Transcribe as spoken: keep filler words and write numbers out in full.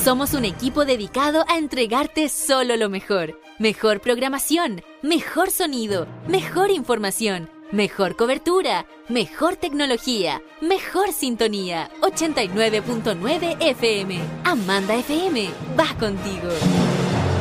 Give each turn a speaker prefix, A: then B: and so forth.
A: Somos un equipo dedicado a entregarte solo lo mejor. Mejor programación, mejor sonido, mejor información, mejor cobertura, mejor tecnología, mejor sintonía. ochenta y nueve punto nueve F M. Amanda F M, va contigo.